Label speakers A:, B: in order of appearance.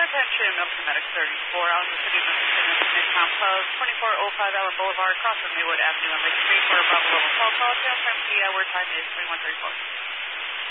A: attention, Milton Medics 34 out in the city of Memphis, Midtown Post, 2405 Allen Boulevard, across from Maywood Avenue and Lake Street, for Bravo Level 12 call, tail time, key hour time is 2134.